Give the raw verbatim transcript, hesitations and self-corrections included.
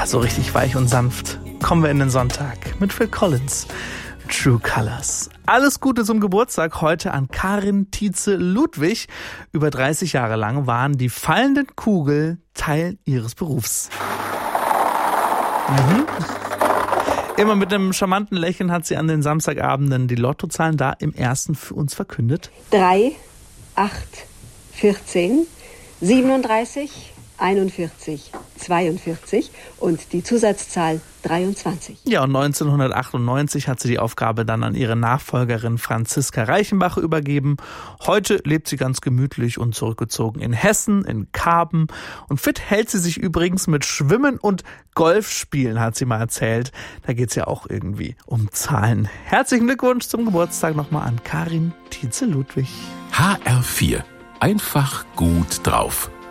Ja, so richtig weich und sanft kommen wir in den Sonntag mit Phil Collins. True Colors. Alles Gute zum Geburtstag heute an Karin Tietze Ludwig. Über dreißig Jahre lang waren die fallenden Kugeln Teil ihres Berufs. Mhm. Immer mit einem charmanten Lächeln hat sie an den Samstagabenden die Lottozahlen da im ersten für uns verkündet. drei, acht, vierzehn, siebenunddreißig, einundvierzig, zweiundvierzig und die Zusatzzahl dreiundzwanzig. Ja, und neunzehnhundertachtundneunzig hat sie die Aufgabe dann an ihre Nachfolgerin Franziska Reichenbach übergeben. Heute lebt sie ganz gemütlich und zurückgezogen in Hessen, in Karben. Und fit hält sie sich übrigens mit Schwimmen und Golfspielen, hat sie mal erzählt. Da geht's ja auch irgendwie um Zahlen. Herzlichen Glückwunsch zum Geburtstag nochmal an Karin Tietze Ludwig. H R vier. Einfach gut drauf.